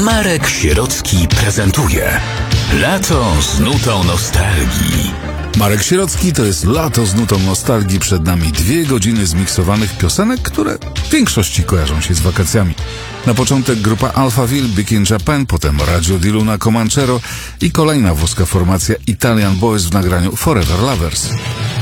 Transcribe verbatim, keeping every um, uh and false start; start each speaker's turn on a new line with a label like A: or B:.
A: Marek Sierocki prezentuje Lato z nutą nostalgii.
B: Marek Sierocki, to jest Lato z nutą nostalgii. Przed nami dwie godziny zmiksowanych piosenek, które w większości kojarzą się z wakacjami. Na początek grupa Alphaville, Big in Japan, potem Radio di Luna, Comanchero i kolejna włoska formacja Italian Boys w nagraniu Forever Lovers.